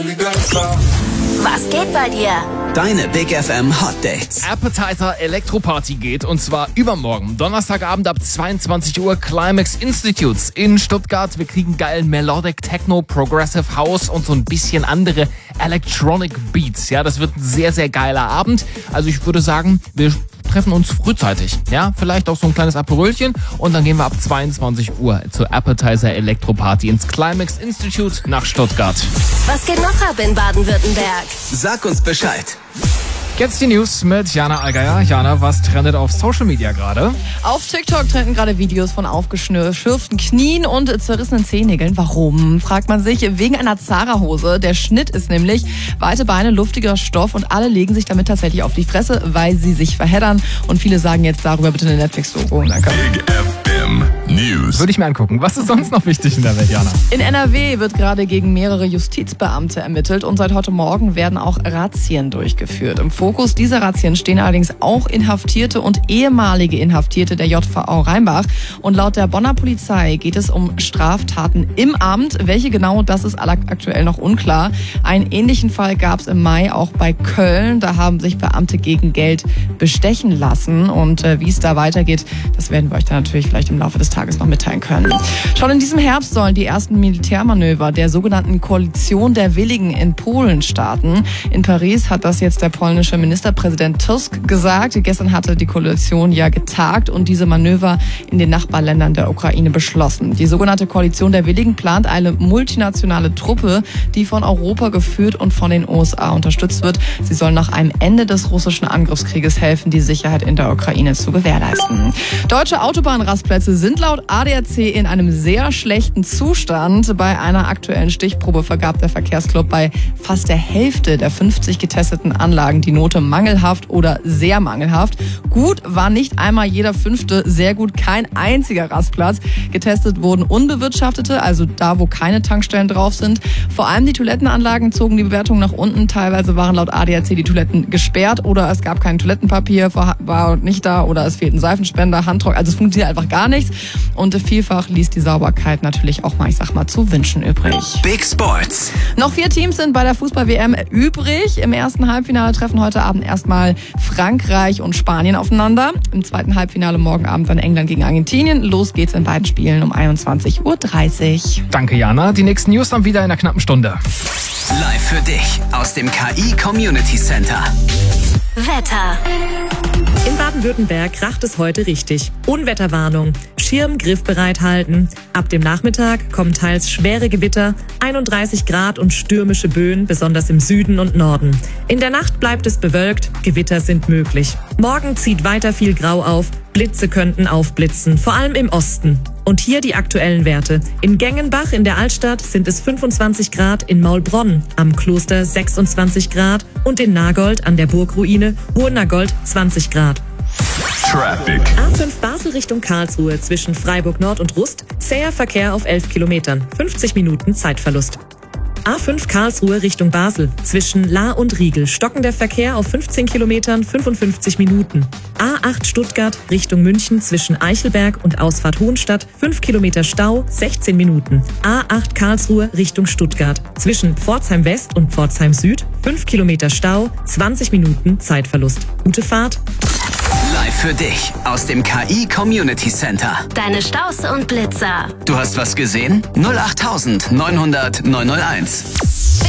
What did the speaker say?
Was geht bei dir? Deine Big FM Hot Dates. Appetizer Elektroparty geht und zwar übermorgen, Donnerstagabend ab 22 Uhr, Climax Institutes in Stuttgart. Wir kriegen geilen Melodic Techno, Progressive House und so ein bisschen andere Electronic Beats. Ja, das wird ein sehr, sehr geiler Abend. Also ich würde sagen, wir treffen uns frühzeitig. Ja, vielleicht auch so ein kleines Aperölchen und dann gehen wir ab 22 Uhr zur Appetizer Elektroparty ins Climax Institute nach Stuttgart. Was geht noch ab in Baden-Württemberg? Sag uns Bescheid. Jetzt die News mit Jana Allgeier. Jana, was trendet auf Social Media gerade? Auf TikTok trenden gerade Videos von aufgeschürften Knien und zerrissenen Zehennägeln. Warum, fragt man sich. Wegen einer Zara-Hose. Der Schnitt ist nämlich weite Beine, luftiger Stoff und alle legen sich damit tatsächlich auf die Fresse, weil sie sich verheddern. Und viele sagen jetzt darüber bitte eine Netflix-Doku. Danke. Big FM News. Würde ich mir angucken. Was ist sonst noch wichtig in der Welt, Jana? In NRW wird gerade gegen mehrere Justizbeamte ermittelt und seit heute Morgen werden auch Razzien durchgeführt. Im Fokus dieser Razzien stehen allerdings auch Inhaftierte und ehemalige Inhaftierte der JVA Rheinbach. Und laut der Bonner Polizei geht es um Straftaten im Amt. Welche genau, das ist aktuell noch unklar. Einen ähnlichen Fall gab es im Mai auch bei Köln. Da haben sich Beamte gegen Geld bestechen lassen. Und wie es da weitergeht, das werden wir euch dann natürlich vielleicht im Laufe des Tages noch mitteilen können. Schon in diesem Herbst sollen die ersten Militärmanöver der sogenannten Koalition der Willigen in Polen starten. In Paris hat das jetzt der polnische Ministerpräsident Tusk gesagt. Gestern hatte die Koalition ja getagt und diese Manöver in den Nachbarländern der Ukraine beschlossen. Die sogenannte Koalition der Willigen plant eine multinationale Truppe, die von Europa geführt und von den USA unterstützt wird. Sie soll nach einem Ende des russischen Angriffskrieges helfen, die Sicherheit in der Ukraine zu gewährleisten. Deutsche Autobahnrastplätze sind laut ADAC in einem sehr schlechten Zustand. Bei einer aktuellen Stichprobe vergab der Verkehrsclub bei fast der Hälfte der 50 getesteten Anlagen die Note mangelhaft oder sehr mangelhaft. Gut war nicht einmal jeder 5., sehr gut kein einziger Rastplatz. Getestet wurden unbewirtschaftete, also da, wo keine Tankstellen drauf sind. Vor allem die Toilettenanlagen zogen die Bewertung nach unten. Teilweise waren laut ADAC die Toiletten gesperrt oder es gab kein Toilettenpapier, war nicht da oder es fehlten Seifenspender, Handtrockner. Also es funktioniert einfach gar nichts. Und vielfach ließ die Sauberkeit natürlich auch mal, ich sag mal, zu wünschen übrig. Big Sports. Noch 4 Teams sind bei der Fußball-WM übrig. Im ersten Halbfinale treffen heute Abend erstmal Frankreich und Spanien aufeinander. Im zweiten Halbfinale morgen Abend dann England gegen Argentinien. Los geht's in beiden Spielen um 21:30 Uhr. Danke, Jana. Die nächsten News dann wieder in einer knappen Stunde. Live für dich aus dem KI Community Center. Wetter. In Baden-Württemberg kracht es heute richtig. Unwetterwarnung. Schirm griffbereit halten. Ab dem Nachmittag kommen teils schwere Gewitter, 31 Grad und stürmische Böen, besonders im Süden und Norden. In der Nacht bleibt es bewölkt, Gewitter sind möglich. Morgen zieht weiter viel Grau auf, Blitze könnten aufblitzen, vor allem im Osten. Und hier die aktuellen Werte. In Gengenbach in der Altstadt sind es 25 Grad, in Maulbronn am Kloster 26 Grad und in Nagold an der Burgruine Hohennagold 20 Grad. Traffic. A5 Basel Richtung Karlsruhe zwischen Freiburg Nord und Rust, zäher Verkehr auf 11 Kilometern, 50 Minuten Zeitverlust. A5 Karlsruhe Richtung Basel zwischen Lahr und Riegel, stockender Verkehr auf 15 Kilometern, 55 Minuten. A8 Stuttgart Richtung München zwischen Eichelberg und Ausfahrt Hohenstadt, 5 Kilometer Stau, 16 Minuten. A8 Karlsruhe Richtung Stuttgart zwischen Pforzheim West und Pforzheim Süd, 5 Kilometer Stau, 20 Minuten Zeitverlust. Gute Fahrt. Live für dich aus dem KI Community Center. Deine Staus und Blitzer. Du hast was gesehen? 08900 901.